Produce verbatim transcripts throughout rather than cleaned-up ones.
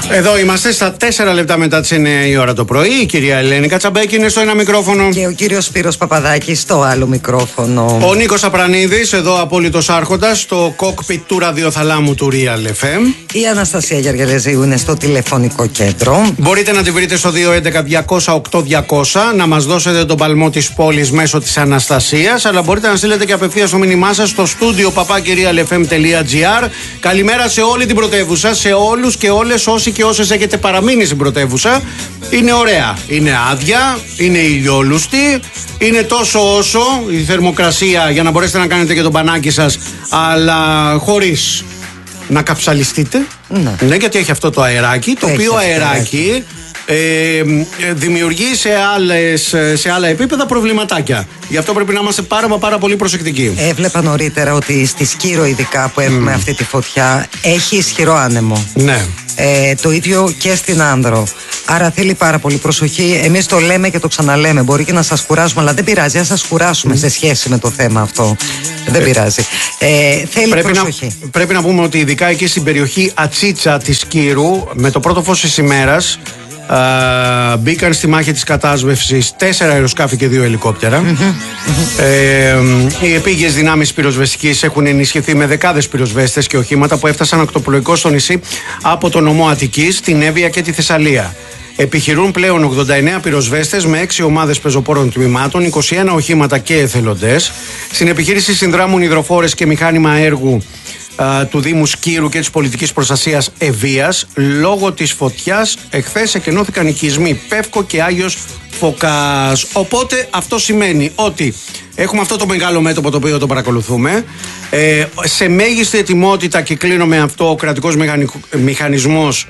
Εδώ είμαστε στα τέσσερα λεπτά μετά τις εννιά η ώρα το πρωί. Η κυρία Ελένη Κατσαμπέκη είναι στο ένα μικρόφωνο. Και ο κύριος Σπύρος Παπαδάκης στο άλλο μικρόφωνο. Ο Νίκος Απρανίδης, εδώ απόλυτος άρχοντας, στο κόκπιτ του ραδιοθαλάμου του Real εφ εμ. Η Αναστασία Γεργελεζίου είναι στο τηλεφωνικό κέντρο. Μπορείτε να τη βρείτε στο δύο έντεκα διακόσια οκτώ διακόσια, να μας δώσετε τον παλμό της πόλης μέσω της Αναστασίας, αλλά μπορείτε να στείλετε και απευθείας το μήνυμά σας στο στούντιο παπάκι real f m dot g r. Καλημέρα σε όλη την πρωτεύουσα, σε όλους και όλες όσοι και όσες έχετε παραμείνει στην πρωτεύουσα. Είναι ωραία, είναι άδεια, είναι ηλιόλουστη, είναι τόσο όσο η θερμοκρασία για να μπορέσετε να κάνετε και το μπανάκι σας, αλλά χωρίς να καψαλιστείτε. Ναι, ναι, γιατί έχει αυτό το αεράκι, το οποίο αεράκι ε, δημιουργεί σε, άλλες, σε άλλα επίπεδα προβληματάκια. Γι' αυτό πρέπει να είμαστε πάρα, πάρα πολύ προσεκτικοί. Έβλεπα νωρίτερα ότι στη Σκύρο, ειδικά που έχουμε mm. αυτή τη φωτιά, έχει ισχυρό άνεμο. Ναι. Ε, το ίδιο και στην Άνδρο. Άρα θέλει πάρα πολύ προσοχή. Εμείς το λέμε και το ξαναλέμε. Μπορεί και να σας κουράσουμε, αλλά δεν πειράζει. Ας σας κουράσουμε mm. σε σχέση με το θέμα αυτό. Δεν ε, πειράζει. Ε, θέλει πρέπει προσοχή. Να, πρέπει να πούμε ότι ειδικά εκεί στην περιοχή Ατσίτσα της Σκύρου, με το πρώτο φως της ημέρας, Uh, μπήκαν στη μάχη της κατάσβευσης τέσσερα αεροσκάφη και δύο ελικόπτερα. Mm-hmm. Ε, οι επίγειες δυνάμεις πυροσβεστικής έχουν ενισχυθεί με δεκάδες πυροσβέστες και οχήματα που έφτασαν ακτοπλοϊκώς στο νησί από το νομό Αττικής, την Εύβοια και τη Θεσσαλία. Επιχειρούν πλέον ογδόντα εννέα πυροσβέστες με έξι ομάδες πεζοπόρων τμήματων, είκοσι ένα οχήματα και εθελοντές. Στην επιχείρηση συνδράμουν υδροφόρες και μηχάνημα έργου του Δήμου Σκύρου και της πολιτικής προστασίας Ευβοίας. Λόγω της φωτιάς εχθές εκενώθηκαν οικισμοί Πεύκο και Άγιος Φωκάς. Οπότε αυτό σημαίνει ότι έχουμε αυτό το μεγάλο μέτωπο το οποίο το παρακολουθούμε. Ε, σε μέγιστη ετοιμότητα, και κλείνω με αυτό, ο κρατικός μηχανισμός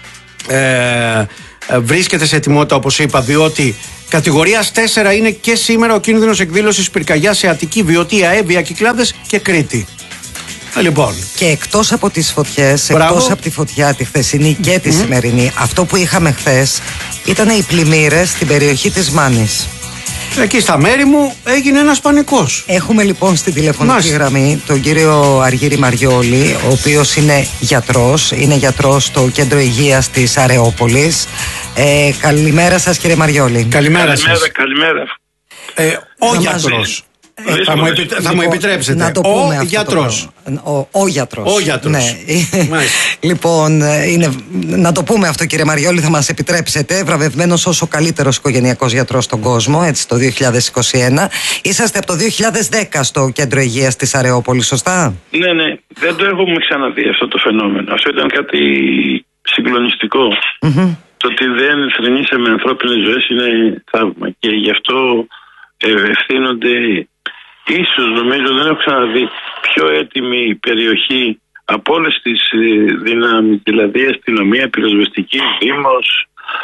ε, βρίσκεται σε ετοιμότητα, όπως είπα, διότι κατηγορίας τέσσερα είναι και σήμερα ο κίνδυνος εκδήλωσης πυρκαγιάς σε Αττική, Βιωτία, Εύβοια, Κυκλάδες και Κρήτη. Λοιπόν. Και εκτός από τις φωτιές, εκτός από τη φωτιά τη χθεσινή και τη mm-hmm. σημερινή, αυτό που είχαμε χθες ήταν οι πλημμύρες στην περιοχή της Μάνης. Εκεί στα μέρη μου έγινε ένας πανικός. Έχουμε λοιπόν στην τηλεφωνική Μάλιστα. γραμμή τον κύριο Αργύρη Μαριόλη, ο οποίος είναι γιατρός, είναι γιατρός στο Κέντρο Υγείας της Αρεόπολης. Ε, καλημέρα σας, κύριε Μαριόλη. Καλημέρα, καλημέρα σας. Καλημέρα. Ε, ο γιατρός. Ε, θα, μου επι... λοιπόν, θα μου επιτρέψετε. Να το ο πούμε γιατρός. Το... Ο, ο γιατρός. Ο γιατρός. Ναι. Λοιπόν, είναι... να το πούμε αυτό, κύριε Μαριόλη, θα μας επιτρέψετε. Βραβευμένος ως ο καλύτερος οικογενειακός γιατρός στον κόσμο, έτσι, το δύο χιλιάδες είκοσι ένα. Είσαστε από το δύο χιλιάδες δέκα στο Κέντρο Υγείας της Αρεόπολης, σωστά? Ναι, ναι. Δεν το έχουμε ξαναδεί αυτό το φαινόμενο. Αυτό ήταν κάτι συγκλονιστικό. Mm-hmm. Το ότι δεν θρηνήσαμε ανθρώπινες ζωές είναι θαύμα. Και γι' αυτό ευθύνονται. Ίσως νομίζω δεν έχω ξαναδεί πιο έτοιμη περιοχή από όλες τις δυνάμεις, δηλαδή αστυνομία, πυροσβεστική, δήμος,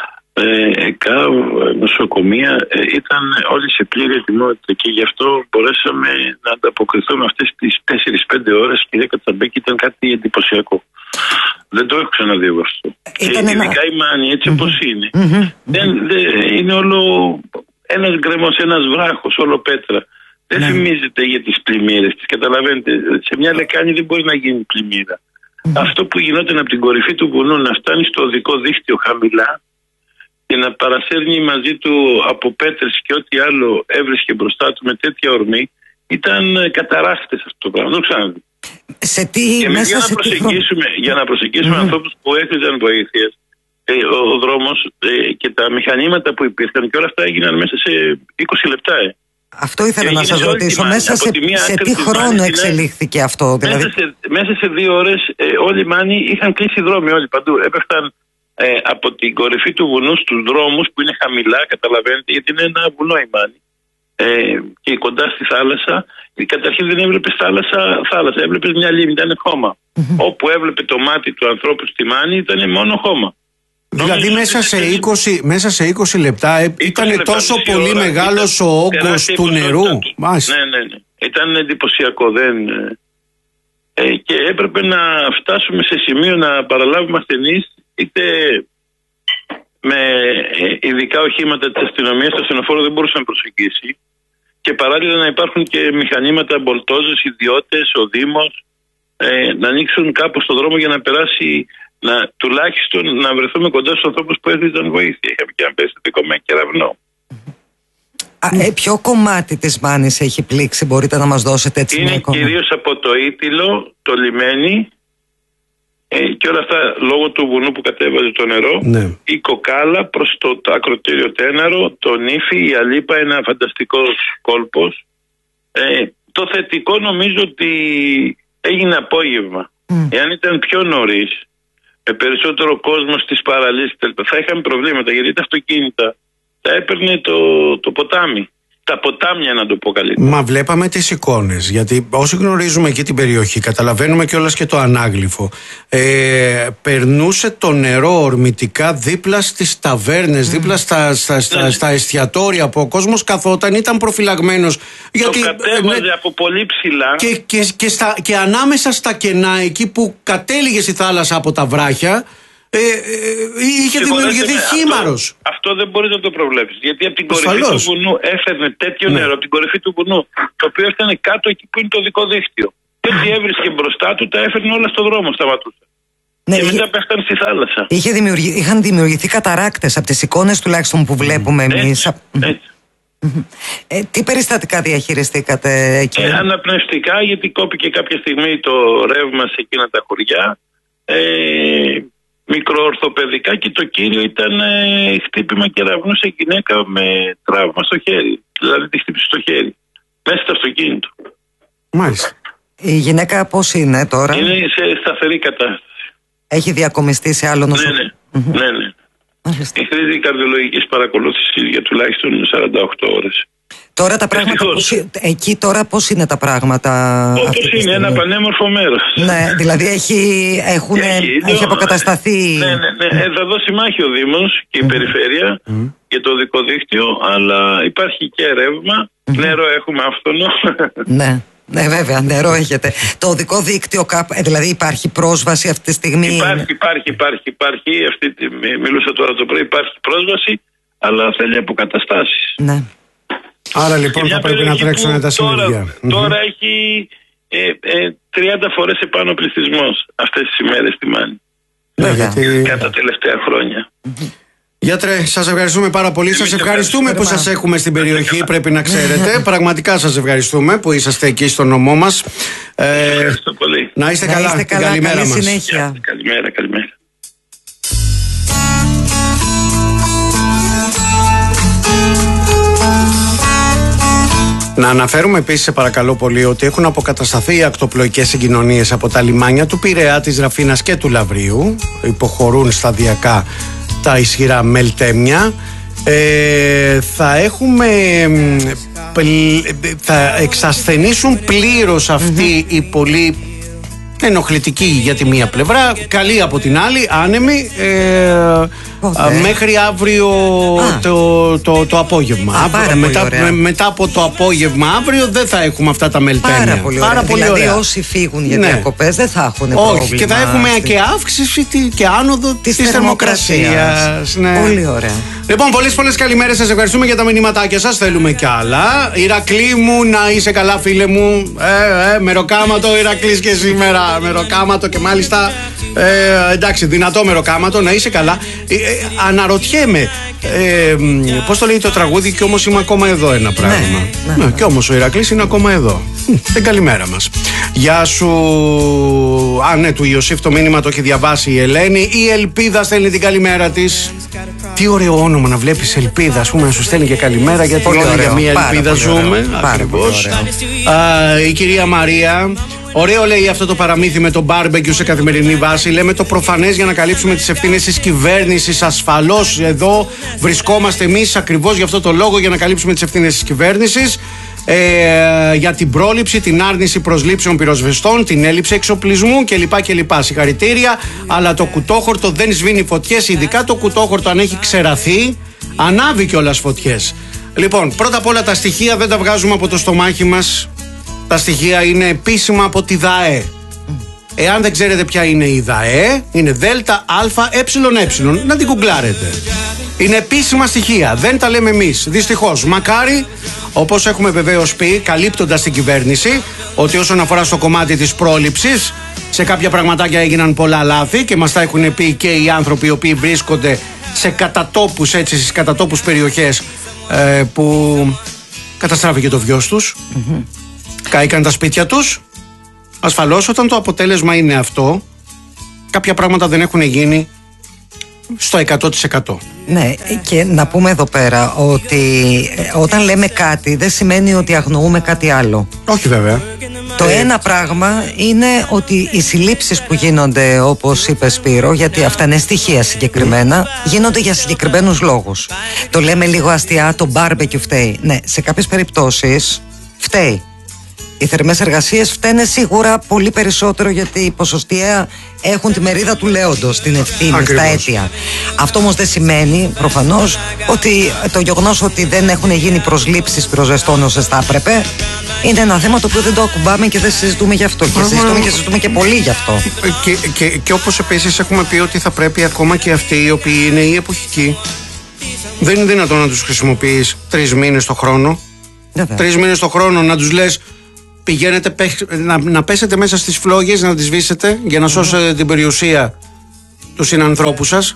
ε, ΕΚΑΒ, νοσοκομεία, ε, ήταν όλοι σε πλήρη ετοιμότητα και γι' αυτό μπορέσαμε να ανταποκριθούμε αυτές τις τέσσερις πέντε ώρες. Κυρία Κατσαμπέκη, ήταν κάτι εντυπωσιακό. Δεν το έχω ξαναδεί εγώ αυτό. Και ένα... ειδικά η Μάνη, έτσι όπως mm-hmm. είναι, mm-hmm. Δεν, δεν, είναι όλο ένας γκρεμός, ένας βράχος, όλο πέτρα. Δεν ναι. θυμίζεται για τις πλημμύρες της, καταλαβαίνετε. Σε μια λεκάνη δεν μπορεί να γίνει πλημμύρα. Mm. Αυτό που γινόταν από την κορυφή του βουνού να φτάνει στο οδικό δίκτυο χαμηλά και να παρασέρνει μαζί του από πέτρες και ό,τι άλλο έβρισκε μπροστά του με τέτοια ορμή, ήταν καταράχτες αυτό το πράγμα. Δεν το ξαναδεί. Σε τι, και μέσα για, να σε προσεγγίσουμε, τι... για να προσεγγίσουμε mm. ανθρώπους που έχριζαν βοήθειας, ε, ο, ο δρόμος ε, και τα μηχανήματα που υπήρχαν και όλα αυτά έγιναν μέσα σε είκοσι λεπτά. Ε. Αυτό ήθελα να σας ρωτήσω. Μέσα σε, σε τι χρόνο Μάνη, εξελίχθηκε αυτό, δηλαδή? Μέσα σε, μέσα σε δύο ώρες ε, όλοι οι Μάνοι είχαν κλείσει δρόμοι, όλοι παντού. Έπεφταν ε, από την κορυφή του βουνού στους δρόμους που είναι χαμηλά, καταλαβαίνετε, γιατί είναι ένα βουνό η Μάνη. Ε, και κοντά στη θάλασσα, καταρχήν δεν έβλεπες θάλασσα, θάλασσα, έβλεπες μια λίμνη, ήταν χώμα. Mm-hmm. Όπου έβλεπε το μάτι του ανθρώπου στη Μάνη ήταν μόνο χώμα. Δηλαδή μέσα σε, είκοσι, μέσα σε είκοσι λεπτά ήταν τόσο πολύ ώρα, μεγάλος ο όγκος του νερού. Ναι, ναι, ναι. Ήταν εντυπωσιακό. Δεν... Ε, και έπρεπε να φτάσουμε σε σημείο να παραλάβουμε ασθενείς, είτε με ειδικά οχήματα της αστυνομίας, το ασθενοφόρο δεν μπορούσε να προσεγγίσει, και παράλληλα να υπάρχουν και μηχανήματα μπολτόζες, ιδιώτες, ο Δήμος, ε, να ανοίξουν κάπως το δρόμο για να περάσει, να, τουλάχιστον να βρεθούμε κοντά στους ανθρώπους που έδιναν βοήθεια. Είχαμε και ένα περιστατικό με κεραυνό. Α, ε, ποιο κομμάτι της Μάνης έχει πλήξει, μπορείτε να μας δώσετε έτσι? Είναι κυρίως από το Ήτυλο, το λιμένι, ε, και όλα αυτά λόγω του βουνού που κατέβαζε το νερό. Ναι. Η Κοκάλα προς το, το ακροτήριο Τέναρο, το Νύφι, η Αλίπα, ένα φανταστικό κόλπος. Ε, το θετικό νομίζω ότι έγινε απόγευμα. Mm. Εάν ήταν πιο νωρίς, με περισσότερο κόσμο στις παραλίες, θα είχαμε προβλήματα, γιατί τα αυτοκίνητα τα έπαιρνε το, το ποτάμι. Τα ποτάμια, να το πω καλύτερα. Μα βλέπαμε τις εικόνες, γιατί όσοι γνωρίζουμε εκεί την περιοχή, καταλαβαίνουμε κιόλας και το ανάγλυφο. Ε, περνούσε το νερό ορμητικά δίπλα στις ταβέρνες, mm. δίπλα στα, στα, στα, ναι. στα εστιατόρια που ο κόσμος καθόταν, ήταν προφυλαγμένος. Γιατί, το κατέβαζε ε, από πολύ ψηλά. Και, και, και, στα, και ανάμεσα στα κενά, εκεί που κατέληγε στη θάλασσα από τα βράχια, Ε, ε, είχε δημιουργηθεί χήμαρος. Αυτό, αυτό δεν μπορείς να το προβλέψεις. Γιατί από την κορυφή του βουνού έφερνε τέτοιο ναι. νερό, από την κορυφή του βουνού, το οποίο έφτανε κάτω εκεί που είναι το δικό δίκτυο. Και ό,τι έβρισκε μπροστά του, τα έφερνε όλα στον δρόμο, σταματούσε. Ναι, και είχε... μετά πέφτανε στη θάλασσα. Είχε δημιουργη... Είχαν δημιουργηθεί καταράκτες από τις εικόνες τουλάχιστον που βλέπουμε mm. εμείς. Έτσι, έτσι. Ε, τι περιστατικά διαχειριστήκατε εκεί? Ε, αναπνευστικά, γιατί κόπηκε κάποια στιγμή το ρεύμα σε εκείνα τα χωριά. Ε, μικροορθοπαιδικά, και το κύριο ήταν ε, χτύπημα κεραυνού σε γυναίκα με τραύμα στο χέρι. Δηλαδή τη χτύπησε στο χέρι, μέσα στο αυτοκίνητο. Μάλιστα. Η γυναίκα πώς είναι τώρα? Είναι σε σταθερή κατάσταση. Έχει διακομιστεί σε άλλο νοσοκομείο? Ναι, ναι. Mm-hmm. ναι, ναι. Χρήζει καρδιολογικής παρακολούθησης για τουλάχιστον σαράντα οκτώ ώρες. Τώρα τα πράγματα πώς, εκεί τώρα πώς είναι τα πράγματα? Όπως είναι, ένα πανέμορφο μέρος. Ναι, δηλαδή έχει, έχουν, έχει, έχει αποκατασταθεί. Ναι, ναι, ναι. Ε, θα δώσει μάχη ο Δήμος και η mm. Περιφέρεια mm. για το οδικό δίκτυο, αλλά υπάρχει και ρεύμα, mm. νερό έχουμε άφθονο. Ναι. Ναι, βέβαια, νερό έχετε. Το οδικό δίκτυο, δηλαδή υπάρχει πρόσβαση αυτή τη στιγμή? Υπάρχει, υπάρχει, υπάρχει. υπάρχει. Αυτή, μιλούσα τώρα το πρωί, υπάρχει πρόσβαση, αλλά θέλει αποκαταστάσεις. Ναι. Άρα λοιπόν θα πρέπει να τρέξουν τα συνεργεία. Τώρα, τώρα mm-hmm. έχει ε, ε, τριάντα φορές επάνω πληθυσμός αυτές τις ημέρες στη Μάνη. Ναι, γιατί... κατά τα τελευταία χρόνια. Mm-hmm. Γιατρέ, σας ευχαριστούμε πάρα πολύ. Σας ευχαριστούμε που σας έχουμε στην περιοχή, πρέπει να ξέρετε. Πραγματικά σας ευχαριστούμε που είσαστε εκεί στο νομό μας. Ε, Ευχαριστώ πολύ. Να είστε καλά. Είστε καλά. Καλημέρα καλή μας. Συνέχεια. Καλημέρα, καλημέρα. Να αναφέρουμε επίσης, σε παρακαλώ πολύ, ότι έχουν αποκατασταθεί οι ακτοπλοϊκές συγκοινωνίες από τα λιμάνια του Πειραιά, της Ραφίνας και του Λαβρίου. Υποχωρούν σταδιακά τα ισχυρά μελτέμια. Ε, θα έχουμε θα εξασθενήσουν πλήρως αυτοί mm-hmm. οι πολύ ενοχλητικοί για τη μία πλευρά, καλή από την άλλη, άνεμοι, ε, α, μέχρι αύριο το, το, το απόγευμα. Α, αύριο, μετά, με, μετά από το απόγευμα αύριο δεν θα έχουμε αυτά τα μελτέμια. Πάρα πολύ ωραία. Πάρα πολύ δηλαδή ωραία. Όσοι φύγουν για ναι. διακοπές δεν θα έχουν Όχι, πρόβλημα. και θα έχουμε στη... και αύξηση και άνοδο της, της θερμοκρασίας. Ναι. Πολύ ωραία. Λοιπόν, πολλές πολλές καλημέρες. Σας ευχαριστούμε για τα μηνύματάκια σας. Θέλουμε κι άλλα. Ηρακλή μου, να είσαι καλά, φίλε μου. Ε, ε, μεροκάματο Ηρακλής και σήμερα. Μεροκάματο και μάλιστα. Ε, εντάξει, δυνατό μεροκάματο, να είσαι καλά. Ε, ε, αναρωτιέμαι. Ε, πώς το λέει το τραγούδι, και όμως είμαι ακόμα εδώ, ένα πράγμα. Ναι, ναι, ναι. Και όμως ο Ηρακλής είναι ακόμα εδώ. Την καλημέρα μας. Γεια σου. Α, ναι, του Ιωσήφ το μήνυμα το έχει διαβάσει η Ελένη. Η Ελπίδα στέλνει την καλημέρα της. Τι ωραίο όνομα να βλέπεις Ελπίδα, ας πούμε, να σου στέλνει και καλημέρα, γιατί όλοι για μια ελπίδα ζούμε. Ακριβώς. Η κυρία Μαρία. Ωραίο λέει αυτό το παραμύθι με το μπάρμπεκιου σε καθημερινή βάση. Λέμε το προφανές για να καλύψουμε τις ευθύνες της κυβέρνησης. Ασφαλώς εδώ βρισκόμαστε εμείς ακριβώς για αυτό το λόγο, για να καλύψουμε τις ευθύνες της κυβέρνησης. Ε, για την πρόληψη, την άρνηση προσλήψεων πυροσβεστών, την έλλειψη εξοπλισμού κλπ. κλπ. Συγχαρητήρια, αλλά το κουτόχορτο δεν σβήνει φωτιές, ειδικά το κουτόχορτο αν έχει ξεραθεί, ανάβει κιόλας φωτιές. Λοιπόν, πρώτα απ' όλα τα στοιχεία δεν τα βγάζουμε από το στομάχι μας. Τα στοιχεία είναι επίσημα από τη ΔΑΕ. Εάν δεν ξέρετε ποια είναι η ΔΑΕ, είναι ΔΕΛΤΑ ΑΕΕ. Να την κουγκλάρετε. Είναι επίσημα στοιχεία. Δεν τα λέμε εμείς. Δυστυχώς. Μακάρι, όπως έχουμε βεβαίως πει, καλύπτοντας την κυβέρνηση, ότι όσον αφορά στο κομμάτι της πρόληψης, σε κάποια πραγματάκια έγιναν πολλά λάθη και μας τα έχουν πει και οι άνθρωποι οι οποίοι βρίσκονται σε κατατόπους, έτσι, στις κατατόπους περιοχές ε, που καταστράφηκε το βιός τους, mm-hmm. κάηκαν τα σπίτια τους. Ασφαλώς όταν το αποτέλεσμα είναι αυτό, κάποια πράγματα δεν έχουν γίνει στο εκατό τοις εκατό. Ναι, και να πούμε εδώ πέρα ότι όταν λέμε κάτι δεν σημαίνει ότι αγνοούμε κάτι άλλο. Όχι βέβαια. Το ε... ένα πράγμα είναι ότι οι συλλήψεις που γίνονται, όπως είπε Σπύρο, γιατί αυτά είναι στοιχεία συγκεκριμένα, γίνονται για συγκεκριμένους λόγους. Το λέμε λίγο αστεία, το μπάρμπεκιου φταίει. Ναι, σε κάποιες περιπτώσεις φταίει. Οι θερμές εργασίες φταίνε σίγουρα πολύ περισσότερο, γιατί οι ποσοστιαία έχουν τη μερίδα του λέοντος, την ευθύνη, στα αίτια. Αυτό όμως δεν σημαίνει προφανώς ότι το γεγονός ότι δεν έχουν γίνει προσλήψεις πυροσβεστών όσες θα έπρεπε είναι ένα θέμα το οποίο δεν το ακουμπάμε και δεν συζητούμε γι' αυτό. Και συζητούμε και συζητούμε και πολύ γι' αυτό. Και, και, και όπως επίσης έχουμε πει ότι θα πρέπει ακόμα και αυτοί οι οποίοι είναι οι εποχικοί, δεν είναι δυνατόν να τους χρησιμοποιείς τρεις μήνες το χρόνο. Τρεις μήνες το χρόνο να τους λες πηγαίνετε να, να πέσετε μέσα στις φλόγες, να τις σβήσετε για να σώσετε την περιουσία του συνανθρώπου σας,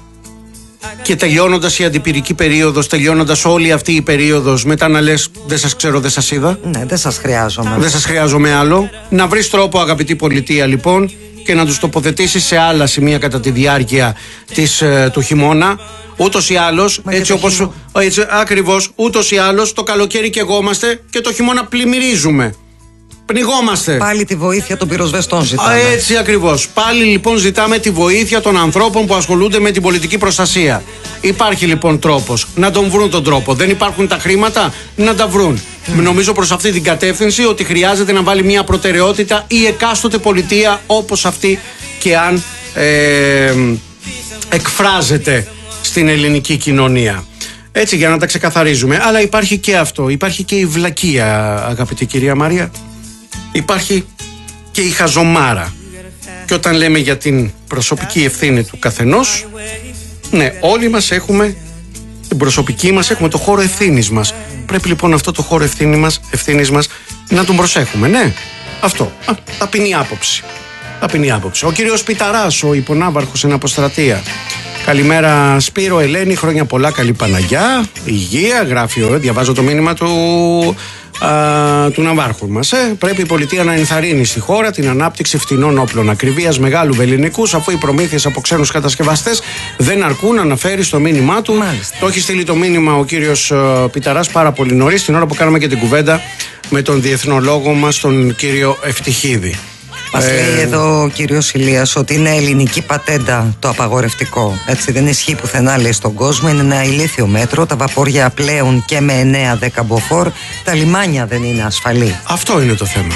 και τελειώνοντας η αντιπυρική περίοδος, τελειώνοντας όλη αυτή η περίοδος, μετά να λες δεν σας ξέρω, δεν σας είδα. Ναι, δεν σας χρειάζομαι. Δεν σας χρειάζομαι άλλο. Να βρεις τρόπο, αγαπητή πολιτεία, λοιπόν, και να τους τοποθετήσεις σε άλλα σημεία κατά τη διάρκεια της, ε, του χειμώνα. Ούτως ή άλλως, έτσι όπως, έτσι, ακριβώς, ούτως ή άλλως το καλοκαίρι καιγόμαστε και το χειμώνα πλημμυρίζουμε. Πνιγόμαστε. Πάλι τη βοήθεια των πυροσβεστών ζητάμε. Έτσι ακριβώς. Πάλι λοιπόν ζητάμε τη βοήθεια των ανθρώπων που ασχολούνται με την πολιτική προστασία. Υπάρχει λοιπόν τρόπος να τον βρουν τον τρόπο. Δεν υπάρχουν τα χρήματα, να τα βρουν. Mm. Νομίζω προς αυτή την κατεύθυνση ότι χρειάζεται να βάλει μια προτεραιότητα η εκάστοτε πολιτεία, όπως αυτή και αν ε, εκφράζεται στην ελληνική κοινωνία. Έτσι, για να τα ξεκαθαρίζουμε. Αλλά υπάρχει και αυτό. Υπάρχει και η βλακεία, αγαπητή κυρία Μαρία. Υπάρχει και η χαζομάρα. Και όταν λέμε για την προσωπική ευθύνη του καθενός, ναι, όλοι μας έχουμε την προσωπική μας, έχουμε το χώρο ευθύνης μας. Πρέπει λοιπόν αυτό το χώρο ευθύνη μας, ευθύνης μας να τον προσέχουμε, ναι. Αυτό, α, ταπεινή άποψη. Ταπεινή άποψη. Ο κύριος Πιταράς, ο υπονάβαρχος εν αποστρατεία. Καλημέρα Σπύρο, Ελένη, χρόνια πολλά, καλή Παναγιά, υγεία, γράφει ο, διαβάζω το μήνυμα του, α, του ναυάρχου μας. Ε. Πρέπει η πολιτεία να ενθαρρύνει στη χώρα την ανάπτυξη φτηνών όπλων ακριβίας μεγάλου βελληνικούς, αφού οι προμήθειες από ξένους κατασκευαστές δεν αρκούν, να αναφέρει στο μήνυμά του. Μάλιστα. Το έχει στείλει το μήνυμα ο κύριος Πιταράς πάρα πολύ νωρίς, την ώρα που κάναμε και την κουβέντα με τον διεθνολόγο μας, τον κύριο Ευτυχίδη. Μας ε... λέει εδώ ο κύριος Ηλίας ότι είναι ελληνική πατέντα το απαγορευτικό. Έτσι, δεν ισχύει πουθενά, λέει, στον κόσμο. Είναι ένα ηλίθιο μέτρο. Τα βαπόρια πλέουν και με εννέα δέκα μποφόρ. Τα λιμάνια δεν είναι ασφαλή. Αυτό είναι το θέμα.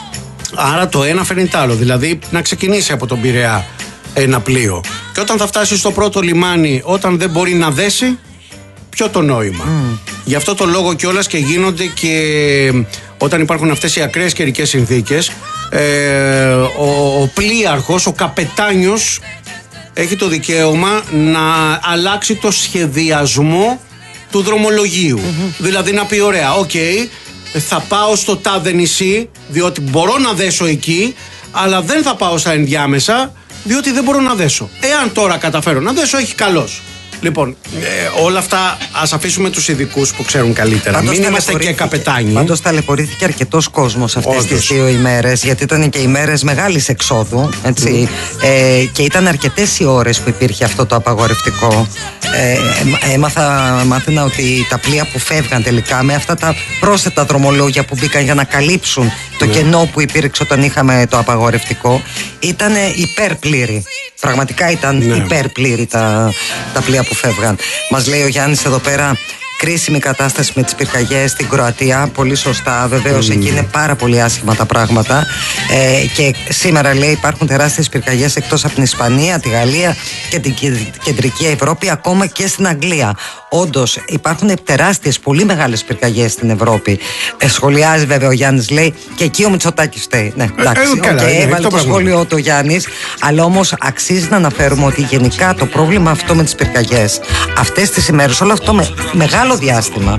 Άρα το ένα φέρνει το άλλο. Δηλαδή να ξεκινήσει από τον Πειραιά ένα πλοίο. Και όταν θα φτάσει στο πρώτο λιμάνι, όταν δεν μπορεί να δέσει, ποιο το νόημα. Mm. Γι' αυτό το λόγο κιόλας και γίνονται και όταν υπάρχουν αυτές οι ακραίες καιρικές συνθήκες, ε, ο, ο πλοίαρχος, ο καπετάνιος έχει το δικαίωμα να αλλάξει το σχεδιασμό του δρομολογίου. Mm-hmm. Δηλαδή να πει ωραία, οκ, okay, θα πάω στο τάδε νησί διότι μπορώ να δέσω εκεί, αλλά δεν θα πάω στα ενδιάμεσα διότι δεν μπορώ να δέσω. Εάν τώρα καταφέρω να δέσω, έχει καλώς. Λοιπόν, ε, όλα αυτά ας αφήσουμε τους ειδικούς που ξέρουν καλύτερα. Πάντως μην είμαστε και καπετάνοι. Πάντως ταλαιπωρήθηκε αρκετός κόσμος αυτές Όντως. τις δύο ημέρες, γιατί ήταν και ημέρες μεγάλης εξόδου, έτσι, mm. ε, και ήταν αρκετές οι ώρες που υπήρχε αυτό το απαγορευτικό. Ε, έμαθα, μάθαινα ότι τα πλοία που φεύγαν τελικά με αυτά τα πρόσθετα δρομολόγια που μπήκαν για να καλύψουν το mm. κενό που υπήρξε όταν είχαμε το απαγορευτικό, ήταν υπερπλήρη. Πραγματικά ήταν ναι. υπερπλήρη τα, τα πλοία που φεύγαν. Μας λέει ο Γιάννης εδώ πέρα, κρίσιμη κατάσταση με τις πυρκαγιές στην Κροατία. Πολύ σωστά, βεβαίως mm. εκεί είναι πάρα πολύ άσχημα τα πράγματα. Ε, και σήμερα, λέει, υπάρχουν τεράστιες πυρκαγιές εκτός από την Ισπανία, τη Γαλλία και την κεντρική Ευρώπη, ακόμα και στην Αγγλία. Όντως υπάρχουν τεράστιες, πολύ μεγάλες πυρκαγιές στην Ευρώπη. Ε, σχολιάζει βέβαια ο Γιάννης, λέει, και εκεί ο Μητσοτάκης φταίει. Ναι, εντάξει, ε, ε, okay, ε, έβαλε το σχόλιο του Γιάννης, αλλά όμως αξίζει να αναφέρουμε ότι γενικά το πρόβλημα αυτό με τις πυρκαγιές αυτές τις ημέρες, όλο αυτό με μεγάλο μεγάλο διάστημα.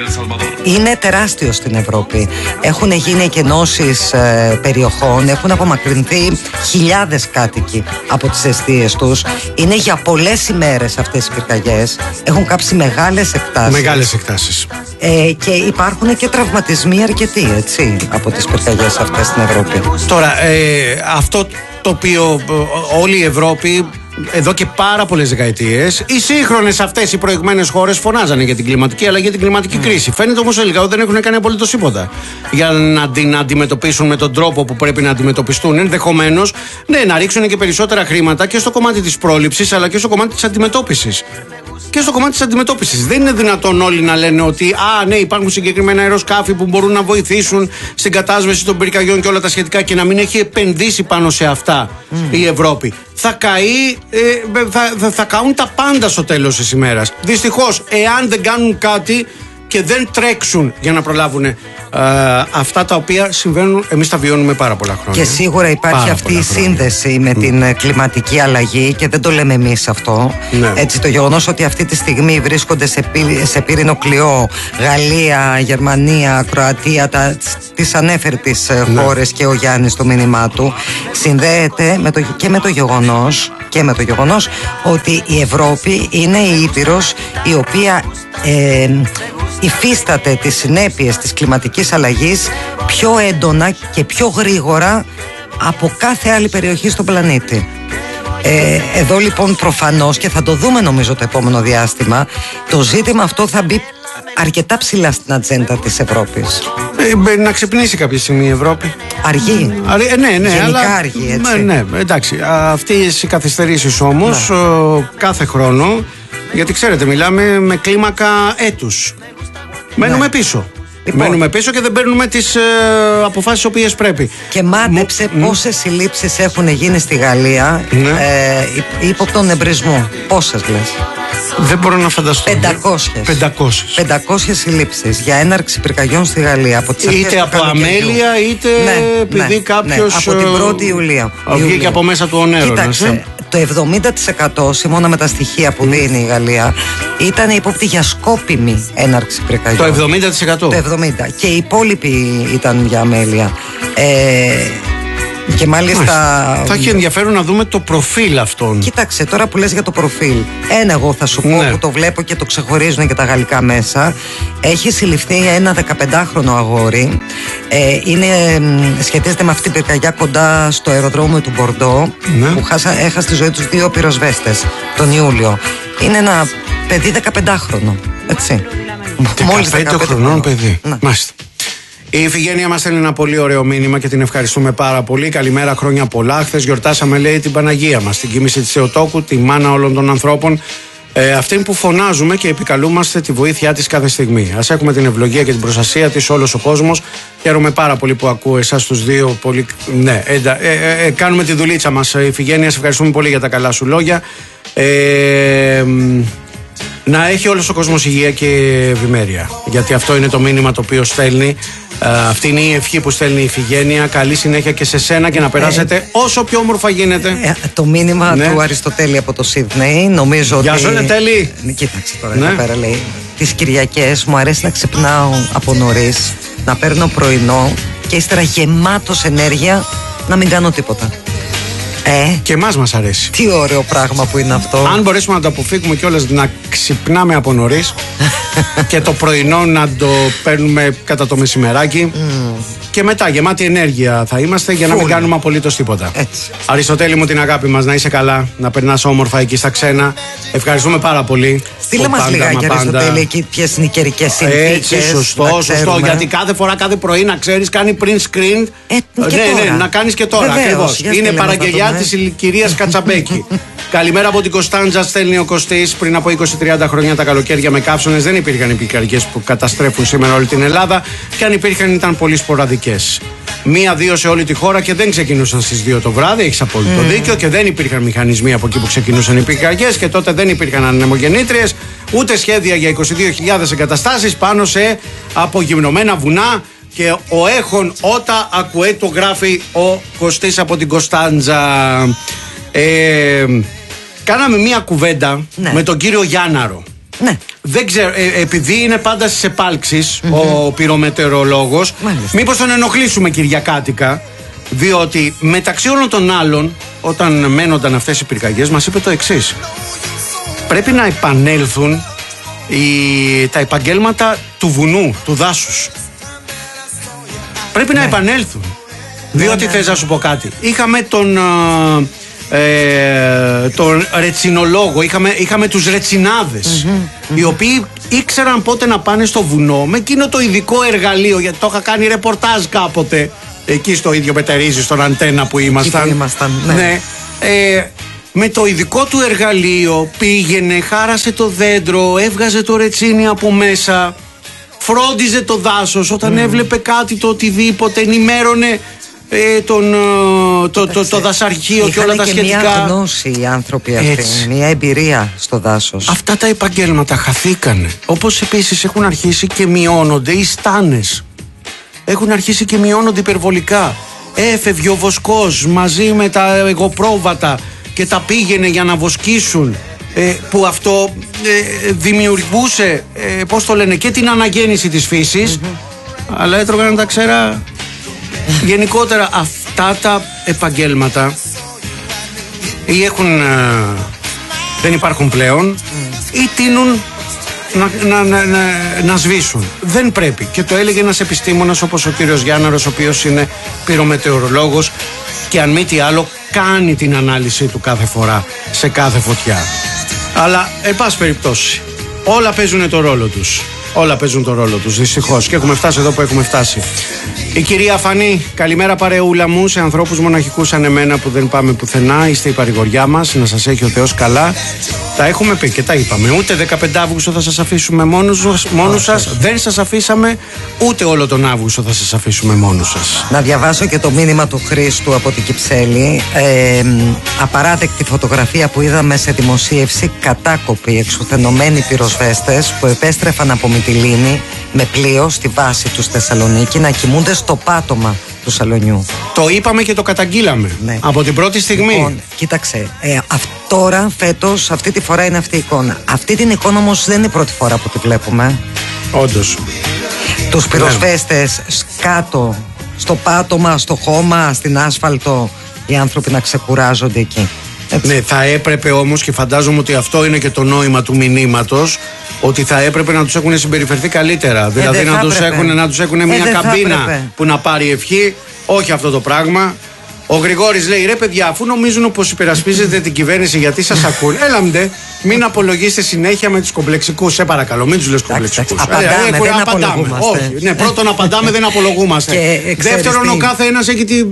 Είναι τεράστιο στην Ευρώπη. Έχουν γίνει εκενώσεις ε, περιοχών, έχουν απομακρυνθεί χιλιάδες κάτοικοι από τις εστίες τους. Είναι για πολλές ημέρες αυτές οι πυρκαγιές. Έχουν κάψει μεγάλες εκτάσεις. Μεγάλες εκτάσεις. Ε, και υπάρχουν και τραυματισμοί αρκετοί, έτσι, από τις πυρκαγιές αυτές στην Ευρώπη. Τώρα, ε, αυτό το οποίο όλη η Ευρώπη εδώ και πάρα πολλές δεκαετίες, οι σύγχρονες αυτές οι προηγμένες χώρες φωνάζανε για την κλιματική αλλαγή, για την κλιματική mm. κρίση. Φαίνεται όμως τελικά ότι δεν έχουν κάνει απολύτως τίποτα για να την αντιμετωπίσουν με τον τρόπο που πρέπει να αντιμετωπιστούν. Ενδεχομένως, ναι, να ρίξουν και περισσότερα χρήματα και στο κομμάτι της πρόληψης, αλλά και στο κομμάτι της αντιμετώπισης. Και στο κομμάτι της αντιμετώπισης. Δεν είναι δυνατόν όλοι να λένε ότι α, ναι, υπάρχουν συγκεκριμένα αεροσκάφη που μπορούν να βοηθήσουν στην κατάσβεση των πυρκαγιών και όλα τα σχετικά και να μην έχει επενδύσει πάνω σε αυτά mm. η Ευρώπη. Θα καεί, ε, θα, θα, θα καούν τα πάντα στο τέλος της ημέρας. Δυστυχώς, εάν δεν κάνουν κάτι και δεν τρέξουν για να προλάβουν ε, αυτά τα οποία συμβαίνουν, εμείς τα βιώνουμε πάρα πολλά χρόνια. Και σίγουρα υπάρχει πάρα αυτή η σύνδεση με την mm. κλιματική αλλαγή και δεν το λέμε εμείς αυτό. Ναι. Έτσι, το γεγονός ότι αυτή τη στιγμή βρίσκονται σε, πύ, σε πύρινο κλειό Γαλλία, Γερμανία, Κροατία, τα, τις ανέφερε τις ναι. χώρες και ο Γιάννης στο μήνυμά του, συνδέεται με το, και με το γεγονός και με το γεγονός ότι η Ευρώπη είναι η ήπειρος η οποία ε, υφίσταται τις συνέπειες της κλιματικής αλλαγής πιο έντονα και πιο γρήγορα από κάθε άλλη περιοχή στον πλανήτη. Ε, εδώ λοιπόν προφανώς, και θα το δούμε νομίζω το επόμενο διάστημα, το ζήτημα αυτό θα μπει αρκετά ψηλά στην ατζέντα της Ευρώπης. Ε, να ξυπνήσει κάποια στιγμή η Ευρώπη. Αργεί. Αρι, ε, ναι, ναι, γενικά αλλά, αργεί, έτσι. Ναι, ναι, εντάξει. Αυτές οι καθυστερήσεις όμως ναι. ο, κάθε χρόνο, γιατί ξέρετε μιλάμε με κλίμακα έτους. Μένουμε ναι. πίσω. Λοιπόν, μένουμε πίσω και δεν παίρνουμε τις ε, αποφάσεις οποίες πρέπει. Και μάντεψε Μ, πόσες συλλήψεις έχουν γίνει στη Γαλλία ναι. ε, ύποπτων εμπρισμού. Πόσες λες? Δεν μπορώ να φανταστώ. πεντακόσιες. πεντακόσιες συλλήψεις για έναρξη πυρκαγιών στη Γαλλία. Από τις είτε από αμέλεια, είτε ναι, επειδή ναι, κάποιος. Ναι, από την πρώτη Ιουλίου. Βγήκε από μέσα του ο νερός. Κοίταξε, το εβδομήντα τοις εκατό, σύμφωνα με τα στοιχεία που mm. δίνει η Γαλλία, ήταν ύποπτη για σκόπιμη έναρξη πυρκαγιών. Το εβδομήντα τοις εκατό. Το εβδομήντα τοις εκατό. Και οι υπόλοιποι ήταν για αμέλεια. Ε, Και μάλιστα. Θα έχει ενδιαφέρον να δούμε το προφίλ αυτών. Κοίταξε, τώρα που λες για το προφίλ, ένα εγώ θα σου πω ναι. που το βλέπω και το ξεχωρίζουν και τα γαλλικά μέσα. Έχει συλληφθεί ένα δεκαπεντάχρονο αγόρι. Ε, είναι, σχετίζεται με αυτή την πυρκαγιά κοντά στο αεροδρόμιο του Μπορντό, ναι. που χάσα, έχασε τη ζωή τους δύο πυροσβέστες τον Ιούλιο. Είναι ένα παιδί δεκαπεντάχρονο. Έτσι. δεκαπέντε χρονών παιδί. Ναι. Μάλιστα. Η Ιφηγένεια μας στέλνει ένα πολύ ωραίο μήνυμα και την ευχαριστούμε πάρα πολύ. Καλημέρα, χρόνια πολλά. Χθες γιορτάσαμε, λέει, την Παναγία μας, την κοίμηση της Θεοτόκου, τη μάνα όλων των ανθρώπων. Ε, αυτήν που φωνάζουμε και επικαλούμαστε τη βοήθειά της κάθε στιγμή. Ας έχουμε την ευλογία και την προστασία της όλος ο κόσμος. Χαίρομαι πάρα πολύ που ακούω εσάς τους δύο. Πολύ... Ναι, ε, ε, ε, κάνουμε τη δουλίτσα μας, Ιφηγένεια. Σε ευχαριστούμε πολύ για τα καλά σου λόγια. Ε, να έχει όλος ο κόσμος υγεία και ευημέρεια. Γιατί αυτό είναι το μήνυμα το οποίο στέλνει. Uh, αυτή είναι η ευχή που στέλνει η Ιφηγένεια. Καλή συνέχεια και σε σένα και να περάσετε ε, όσο πιο όμορφα γίνεται. Ε, το μήνυμα ναι. του Αριστοτέλη από το Σίδνεϊ. Νομίζω Γεια ότι. Γεια σου, Τέλη. Κοίταξε τώρα ναι. εδώ πέρα, λέει. Τις Κυριακές μου αρέσει να ξυπνάω από νωρίς, να παίρνω πρωινό και ύστερα γεμάτος ενέργεια να μην κάνω τίποτα. Ε, και εμάς μας αρέσει. Τι ωραίο πράγμα που είναι αυτό. Αν μπορέσουμε να το αποφύγουμε κιόλας, να ξυπνάμε από νωρίς και το πρωινό να το παίρνουμε κατά το μεσημεράκι. Mm. Και μετά γεμάτη ενέργεια θα είμαστε για Φούλ. να μην κάνουμε απολύτως τίποτα. Έτσι. Αριστοτέλη μου, την αγάπη μας, να είσαι καλά, να περνάς όμορφα εκεί στα ξένα. Ευχαριστούμε πάρα πολύ. Στείλε μας λιγάκι, Αριστοτέλη, εκεί ποιες είναι οι καιρικές συνθήκες. Έτσι, σωστό, σωστό. Γιατί κάθε φορά, κάθε πρωί, να ξέρεις, κάνει print screen. Ε, ναι, ναι, να κάνεις και τώρα. Ακριβώς. Είναι παραγγελιά της κυρίας Κατσαμπέκη. Καλημέρα από την Κωνσταντζα, στέλνει ο Κωστής. Πριν από είκοσι με τριάντα χρόνια τα καλοκαίρια με καύσονες δεν υπήρχαν οι πυρκαγιές που καταστρέφουν σήμερα όλη την Ελλάδα. Και αν υπήρχαν ήταν πολύ σποραδικές. Μία-δύο σε όλη τη χώρα και δεν ξεκινούσαν στις δύο το βράδυ. Έχεις απόλυτο mm. δίκιο. Και δεν υπήρχαν μηχανισμοί από εκεί που ξεκινούσαν οι πυρκαγιές. Και τότε δεν υπήρχαν ανεμογεννήτριες, ούτε σχέδια για είκοσι δύο χιλιάδες εγκαταστάσεις πάνω σε απογυμνωμένα βουνά. Και ο έχων ότα ακουέ, το γράφει ο Κωστής από την Κωνσταντζα. Ε, κάναμε μία κουβέντα ναι. με τον κύριο Γιάνναρο. Ναι. Δεν ξέρω, ε, επειδή είναι πάντα στις επάλξεις mm-hmm. ο πυρομετεωρολόγος, μήπως τον ενοχλήσουμε κυριακάτικα, διότι μεταξύ όλων των άλλων, όταν μένονταν αυτές οι πυρκαγιές, μας είπε το εξής: πρέπει να επανέλθουν οι, τα επαγγέλματα του βουνού, του δάσους. Πρέπει ναι. να επανέλθουν. Ναι, διότι ναι, θες ναι. να σου πω κάτι. Είχαμε τον, ε, τον ρετσινολόγο, είχαμε, είχαμε τους ρετσινάδες, mm-hmm, mm-hmm. οι οποίοι ήξεραν πότε να πάνε στο βουνό με εκείνο το ειδικό εργαλείο, γιατί το είχα κάνει ρεπορτάζ κάποτε εκεί στο ίδιο Μετερίζη, στον Αντένα που ήμασταν. ήμασταν ναι. Ναι, ε, με το ειδικό του εργαλείο πήγαινε, χάρασε το δέντρο, έβγαζε το ρετσίνι από μέσα, φρόντιζε το δάσος όταν mm. έβλεπε κάτι, το οτιδήποτε, ενημέρωνε ε, τον, το, το, το δασαρχείο και όλα τα σχετικά. Είχαν και μια γνώση οι άνθρωποι αυτοί, έτσι. Μια εμπειρία στο δάσος. Αυτά τα επαγγέλματα χαθήκανε. Όπως επίσης έχουν αρχίσει και μειώνονται οι στάνες. Έχουν αρχίσει και μειώνονται υπερβολικά. Έφευγε ο βοσκός μαζί με τα εγωπρόβατα και τα πήγαινε για να βοσκήσουν, ε, που αυτό ε, δημιουργούσε ε, πώς το λένε, και την αναγέννηση της φύσης, mm-hmm. αλλά έτρωγαν τα ξέρα. Γενικότερα αυτά τα επαγγέλματα ή έχουν ε, δεν υπάρχουν πλέον mm. ή τείνουν να, να, να, να, να σβήσουν. Δεν πρέπει. Και το έλεγε ένας επιστήμονας όπως ο κύριος Γιάνναρος, ο οποίος είναι πυρομετεωρολόγος και αν μη τι άλλο κάνει την ανάλυση του κάθε φορά σε κάθε φωτιά. Αλλά εν πάση περιπτώσει όλα παίζουν το ρόλο τους. Όλα παίζουν το ρόλο τους, δυστυχώς. Και έχουμε φτάσει εδώ που έχουμε φτάσει. Η κυρία Φανή, καλημέρα παρεούλα μου, σε ανθρώπους μοναχικούς σαν εμένα που δεν πάμε πουθενά. Είστε η παρηγοριά μας, να σας έχει ο Θεός καλά. Τα έχουμε πει και τα είπαμε. Ούτε δεκαπέντε Αυγούστου θα σας αφήσουμε μόνους, μόνους σας. Δεν σας αφήσαμε, ούτε όλο τον Αύγουστο θα σας αφήσουμε μόνους σας. Να διαβάσω και το μήνυμα του Χρήστου από την Κυψέλη. Ε, απαράδεκτη φωτογραφία που είδαμε σε δημοσίευση. Κατάκοποι, εξουθενωμένοι πυροσβέστες που επέστρεφαν από Μυτιλήνη με πλοίο στη βάση του στη Θεσσαλονίκη να κοιμούνται στο πάτωμα του σαλονιού. Το είπαμε και το καταγγείλαμε. Ναι. Από την πρώτη στιγμή. Λοιπόν, κοίταξε. Ε, αυ, τώρα, φέτος, αυτή τη φορά είναι αυτή η εικόνα. Αυτή την εικόνα όμως δεν είναι η πρώτη φορά που τη βλέπουμε. Όντως. Τους πυροσβέστες κάτω, στο πάτωμα, στο χώμα, στην άσφαλτο, οι άνθρωποι να ξεκουράζονται εκεί. Έτσι. Ναι, θα έπρεπε όμως, και φαντάζομαι ότι αυτό είναι και το νόημα του μηνύματος, ότι θα έπρεπε να τους έχουν συμπεριφερθεί καλύτερα. Ε, δηλαδή να τους, έχουν, να τους έχουν ε, μια καμπίνα που να πάρει ευχή. Όχι αυτό το πράγμα. Ο Γρηγόρης λέει: ρε παιδιά, αφού νομίζουν πως υπερασπίζετε την κυβέρνηση, γιατί σας ακούν, έλαμτε, μην απολογίστε συνέχεια με τους κομπλεξικούς. Σε παρακαλώ, μην τους λες κομπλεξικούς. Απαντάμε, ε, δεν απολογούμαστε. Όχι, ναι, πρώτον απαντάμε, δεν απολογούμαστε. Δεύτερον, ο κάθε ένας έχει την,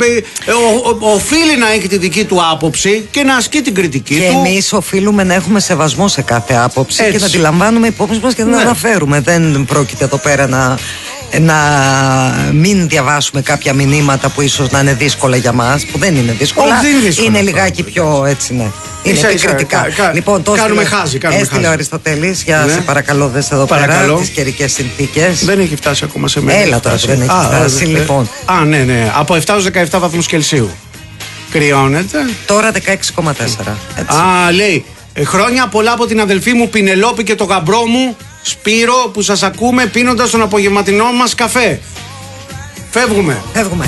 οφείλει να έχει τη δική του άποψη και να ασκεί την κριτική και του. Και εμείς οφείλουμε να έχουμε σεβασμό σε κάθε άποψη. Έτσι. Και να τη λαμβάνουμε υπόψη μας και να την ναι. αναφέρουμε. Δεν πρόκειται εδώ πέρα να. να μην διαβάσουμε κάποια μηνύματα που ίσως να είναι δύσκολα για μας, που δεν είναι δύσκολα, oh, είναι, δύσκολα, είναι λιγάκι πιο έτσι, ναι. Είναι ίσα, επικριτικά. Ίσα, κα, λοιπόν, το κάνουμε χάζι, κάνουμε έστειλε ο Αριστοτέλης για ναι. σε παρακαλώ δες εδώ παρακαλώ. Πέρα τις καιρικές συνθήκες. Δεν έχει φτάσει ακόμα σε μένα. Έλα τώρα, δεν έχει φτάσει, λοιπόν. Α, ναι, ναι, από επτά έως δεκαεπτά βαθμούς Κελσίου. Κρυώνεται. Τώρα δεκαέξι κόμμα τέσσερα. Α, λέει, χρόνια πολλά από την αδελφή μου Πινελόπη και το γαμπρό μου Σπύρο που σας ακούμε πίνοντας τον απογευματινό μας καφέ. Φεύγουμε. Φεύγουμε.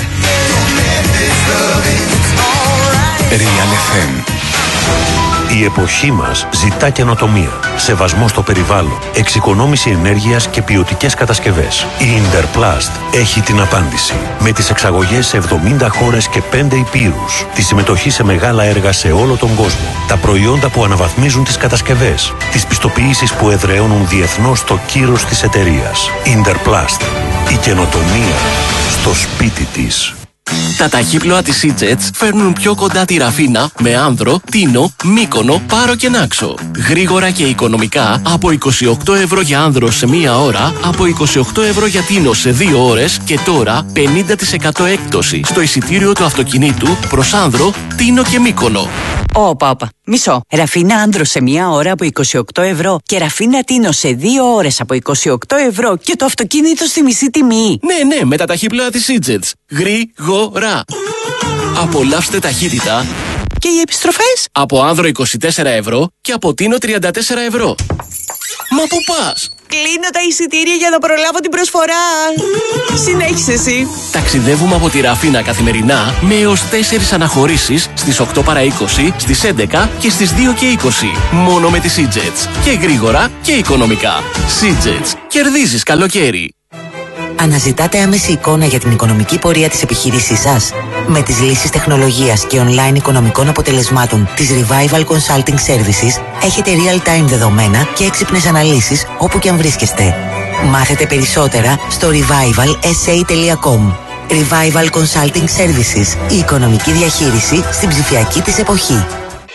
Real εφ εμ. Η εποχή μας ζητά καινοτομία, σεβασμό στο περιβάλλον, εξοικονόμηση ενέργειας και ποιοτικές κατασκευές. Η Interplast έχει την απάντηση. Με τις εξαγωγές σε εβδομήντα χώρες και πέντε υπήρους, τη συμμετοχή σε μεγάλα έργα σε όλο τον κόσμο, τα προϊόντα που αναβαθμίζουν τις κατασκευές, τις πιστοποιήσεις που εδραιώνουν διεθνώς το κύρος της εταιρείας. Interplast. Η καινοτομία στο σπίτι της. Τα ταχύπλοα της E-Jets φέρνουν πιο κοντά τη Ραφίνα με Άνδρο, Τίνο, Μύκονο, Πάρο και Νάξο. Γρήγορα και οικονομικά από είκοσι οκτώ ευρώ για Άνδρο σε μία ώρα, από είκοσι οκτώ ευρώ για Τίνο σε δύο ώρες και τώρα πενήντα τοις εκατό έκπτωση στο εισιτήριο του αυτοκινήτου προς Άνδρο, Τίνο και Μύκονο. Όπα, όπα. Μισό. Ραφίνα Άνδρο σε μία ώρα από είκοσι οκτώ ευρώ και Ραφίνα Τίνο σε δύο ώρες από είκοσι οκτώ ευρώ και το αυτοκίνητο στη μισή τιμή. Ναι, ναι, με τα ταχύπλοα της E-Jets. Γρήγορα. Απολαύστε ταχύτητα. Και οι επιστροφές? Από Άνδρο είκοσι τέσσερα ευρώ και από Τίνο τριάντα τέσσερα ευρώ. Μα πού πας? Κλείνω τα εισιτήρια για να προλάβω την προσφορά. Συνέχισε εσύ. Ταξιδεύουμε από τη Ραφίνα καθημερινά με έως τέσσερις αναχωρήσεις στις οκτώ παρά είκοσι, στις έντεκα και στις δύο και είκοσι. Μόνο με τη SeaJets. Και γρήγορα και οικονομικά. SeaJets. Κερδίζεις καλοκαίρι. Αναζητάτε άμεση εικόνα για την οικονομική πορεία της επιχείρησής σας? Με τις λύσεις τεχνολογίας και online οικονομικών αποτελεσμάτων της Revival Consulting Services έχετε real-time δεδομένα και έξυπνες αναλύσεις όπου και αν βρίσκεστε. Μάθετε περισσότερα στο revival s a τελεία com. Revival Consulting Services. Η οικονομική διαχείριση στην ψηφιακή της εποχή.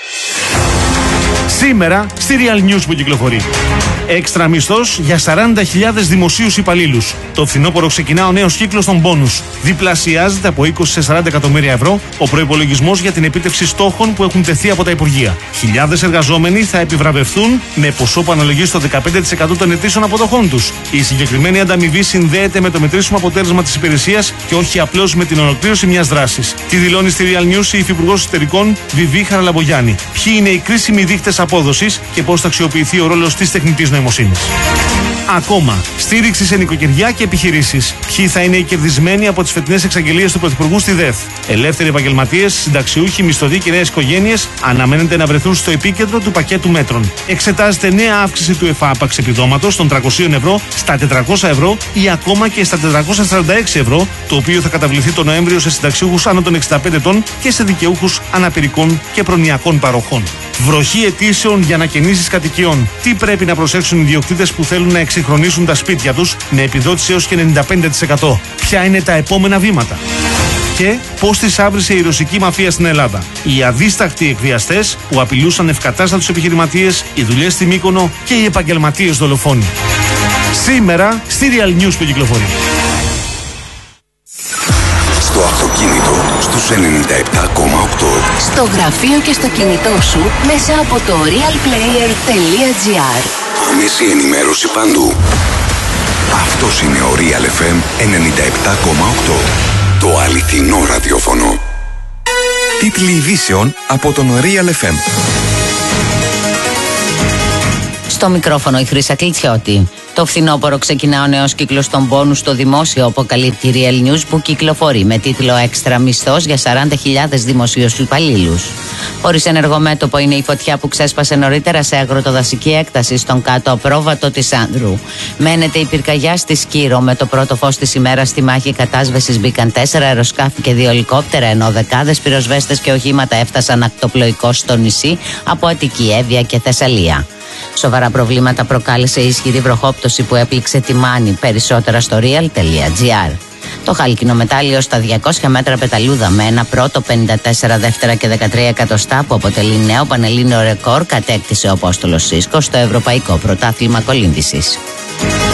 Σήμερα στη Real News που κυκλοφορεί. Έξτρα μισθός για σαράντα χιλιάδες δημοσίους υπαλλήλους. Το φθινόπωρο ξεκινά ο νέος κύκλος των μπόνους. Διπλασιάζεται από είκοσι σε σαράντα εκατομμύρια ευρώ ο προϋπολογισμός για την επίτευξη στόχων που έχουν τεθεί από τα Υπουργεία. Χιλιάδες εργαζόμενοι θα επιβραβευθούν με ποσό που αναλογεί στο δεκαπέντε τοις εκατό των ετήσιων αποδοχών τους. Η συγκεκριμένη ανταμοιβή συνδέεται με το μετρήσιμο αποτέλεσμα της υπηρεσίας και όχι απλώς με την ολοκλήρωση μιας δράσης. Τι δηλώνει στη Real News η Υφυπουργός Εσωτερικών Βιβί Χαραλαμπογιάννη. Ποιοι είναι οι κρίσιμοι δείκτες απόδοσης και πώς θα αξιοποιηθεί ο ρόλος της τεχνητής νοημοσύνης. Ακόμα, στήριξη σε νοικοκυριά και επιχειρήσεις. Ποιοι θα είναι οι κερδισμένοι από τις φετινές εξαγγελίες του Πρωθυπουργού στη ΔΕΘ? Ελεύθεροι επαγγελματίες, συνταξιούχοι, μισθωτοί και νέες οικογένειες αναμένεται να βρεθούν στο επίκεντρο του πακέτου μέτρων. Εξετάζεται νέα αύξηση του εφάπαξ επιδόματος των τριακόσια ευρώ στα τετρακόσια ευρώ ή ακόμα και στα τετρακόσια σαράντα έξι ευρώ, το οποίο θα καταβληθεί τον Νοέμβριο σε συνταξιούχους άνω των εξήντα πέντε ετών και σε δικαιούχους αναπηρικών και προνοιακών παροχών. Βροχή αιτήσεων για ανακαινήσεις κατοικιών. Τι πρέπει να προσέξουν οι ιδιοκτήτες που θέλουν να εξυγχρονίσουν τα σπίτια τους με επιδότηση έως και ενενήντα πέντε τοις εκατό. Ποια είναι τα επόμενα βήματα? Και πώς τις άβρισε η ρωσική μαφία στην Ελλάδα. Οι αδίστακτοι εκβιαστές που απειλούσαν ευκατάστατους επιχειρηματίες, οι δουλειές στη Μύκονο και οι επαγγελματίες δολοφόνοι. Σήμερα στη Real News που κυκλοφορεί. Στο αυτοκίνητο στους ενενήντα επτά κόμμα οκτώ. Στο γραφείο και στο κινητό σου μέσα από το real player τελεία gr. Άμεση ενημέρωση παντού. Αυτός είναι ο Real εφ εμ ενενήντα επτά κόμμα οκτώ. Το αληθινό ραδιόφωνο. Τίτλοι ειδήσεων από τον Real εφ εμ. Στο μικρόφωνο η Χρύσα Κλιτσιώτη. Το φθινόπωρο ξεκινά ο νέος κύκλος των πόνους στο δημόσιο, αποκαλύπτει η Real News που κυκλοφορεί με τίτλο «Έξτρα μισθός για σαράντα χιλιάδες δημοσίους υπαλλήλους». Χωρίς ενεργομέτωπο είναι η φωτιά που ξέσπασε νωρίτερα σε αγροτοδασική έκταση στον κάτω απρόβατο της Άνδρου. Μένεται η πυρκαγιά στη Σκύρο. Με το πρώτο φως της ημέρας στη μάχη κατάσβεσης μπήκαν τέσσερα αεροσκάφη και δύο ελικόπτερα, ενώ δεκάδες πυροσβέστες και οχήματα έφτασαν ακτοπλοϊκώς στο νησί από Αττική, Εύβοια και Θεσσαλία. Σοβαρά προβλήματα προκάλεσε η ισχυρή βροχόπτωση που έπληξε τη Μάνη. Περισσότερα στο real τελεία gr. Το χάλκινο μετάλλιο στα διακόσια μέτρα πεταλούδα με ένα πρώτο, πενήντα τέσσερα δεύτερα και δεκατρία εκατοστά που αποτελεί νέο πανελλήνιο ρεκόρ κατέκτησε ο Απόστολος Σίσκος στο Ευρωπαϊκό Πρωτάθλημα Κολύμβησης.